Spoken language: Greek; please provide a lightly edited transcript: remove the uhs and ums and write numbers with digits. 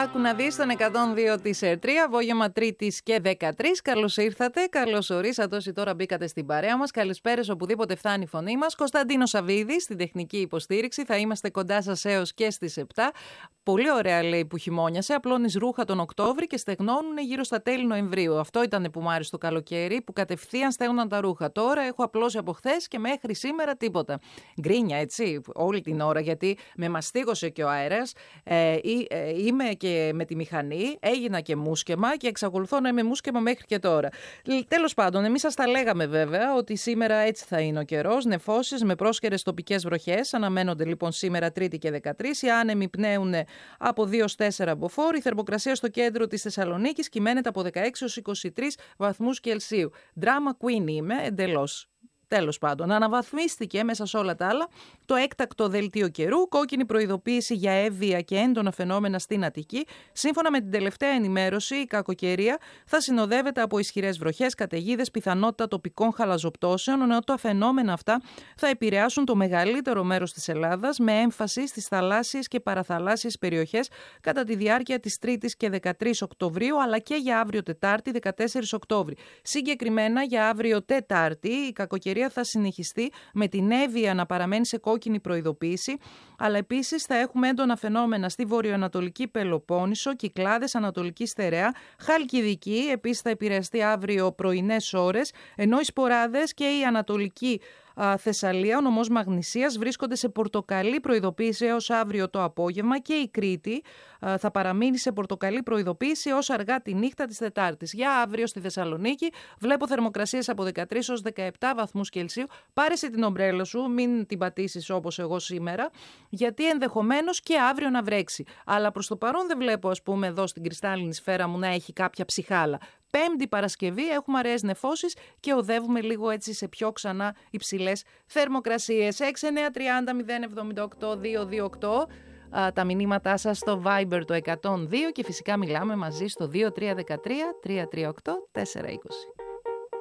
Άκου να δεις τον 102 της ΕΡΤΡΙΑ, απόγευμα Τρίτης και 13. Καλώς ήρθατε, καλώς ορίσατε όσοι τώρα μπήκατε στην παρέα μας. Καλησπέρες οπουδήποτε φτάνει η φωνή μας. Κωνσταντίνος Σαββίδης στην τεχνική υποστήριξη. Θα είμαστε κοντά σας έως και στις 7. Πολύ ωραία λέει που χειμώνιασε. Απλώνεις ρούχα τον Οκτώβρη και στεγνώνουν γύρω στα τέλη Νοεμβρίου. Αυτό ήταν που μου άρεσε το καλοκαίρι, που κατευθείαν στέγναν τα ρούχα. Τώρα έχω απλώσει από χθες και μέχρι σήμερα τίποτα. Γκρίνια, έτσι, όλη την ώρα, γιατί με μαστίγωσε και ο αέρας. Είμαι και με τη μηχανή, έγινα και μουσκεμα και εξακολουθώ να είμαι μουσκεμα μέχρι και τώρα. Τέλος πάντων, εμείς σας τα λέγαμε βέβαια ότι σήμερα έτσι θα είναι ο καιρός. Νεφώσεις με πρόσκαιρες τοπικές βροχές. Αναμένονται λοιπόν σήμερα Τρίτη και 13. Οι άνεμοι πνέουν από 2-4 μποφόρ. Η θερμοκρασία στο κέντρο της Θεσσαλονίκης κυμαίνεται από 16 έως 23 βαθμούς Κελσίου. Drama queen είμαι εντελώς. Τέλος πάντων, αναβαθμίστηκε μέσα σε όλα τα άλλα το έκτακτο δελτίο καιρού, κόκκινη προειδοποίηση για έβεια και έντονα φαινόμενα στην Αττική. Σύμφωνα με την τελευταία ενημέρωση, η κακοκαιρία θα συνοδεύεται από ισχυρές βροχές, καταιγίδες, πιθανότητα τοπικών χαλαζοπτώσεων, ενώ τα φαινόμενα αυτά θα επηρεάσουν το μεγαλύτερο μέρος της Ελλάδας, με έμφαση στις θαλάσσιες και παραθαλάσσιες περιοχές κατά τη διάρκεια της 3ης και 13 Οκτωβρίου, αλλά και για αύριο Τετάρτη, 14 Οκτώβρη. Συγκεκριμένα για αύριο Τετάρτη, η κακοκαιρία θα συνεχιστεί με την έβεια να παραμένει σε κόκκινη προειδοποίηση, αλλά επίσης θα έχουμε έντονα φαινόμενα στη βορειοανατολική Πελοπόννησο, Κυκλάδες, Ανατολική Στερεά, Χαλκιδική. Επίσης θα επηρεαστεί αύριο πρωινές ώρες, ενώ οι Σποράδες και η Ανατολική Θεσσαλία, ο νομός Μαγνησίας, βρίσκονται σε πορτοκαλί προειδοποίηση έως αύριο το απόγευμα και η Κρήτη θα παραμείνει σε πορτοκαλί προειδοποίηση έως αργά τη νύχτα της Τετάρτης. Για αύριο στη Θεσσαλονίκη βλέπω θερμοκρασίες από 13 έως 17 βαθμούς Κελσίου. Πάρεσαι την ομπρέλα σου, μην την πατήσεις όπως εγώ σήμερα, γιατί ενδεχομένως και αύριο να βρέξει. Αλλά προς το παρόν δεν βλέπω, ας πούμε, εδώ στην κρυστάλλινη σφαίρα μου να έχει κάποια ψυχάλα. Πέμπτη Παρασκευή έχουμε αραιές νεφώσεις και οδεύουμε λίγο έτσι σε πιο ξανά υψηλές θερμοκρασίες. 693-078-228 τα μηνύματά σας στο Viber το 102 και φυσικά μιλάμε μαζί στο 2313 338 420.